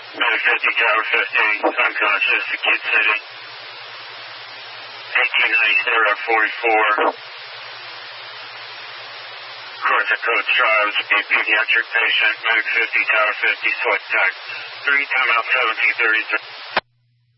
Medic 50, Tower 50, unconscious, acute city. 1890, stay around 44. Corporate code Charles, a pediatric patient, Medic 50, Tower 50, select type. 3 timeout 1733.